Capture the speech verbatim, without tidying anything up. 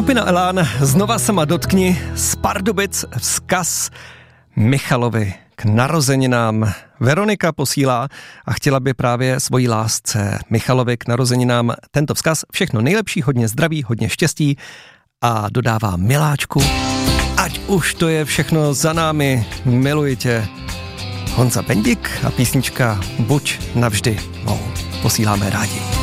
Skupina Elán, znova se ma dotkni, z Pardubic vzkaz Michalovi k narozeninám. Veronika posílá a chtěla by právě svojí lásce Michalovi k narozeninám tento vzkaz. Všechno nejlepší, hodně zdraví, hodně štěstí a dodává miláčku. Ať už to je všechno za námi, miluji tě. Honza Bendik a písnička Buď navždy mou. Posíláme rádi.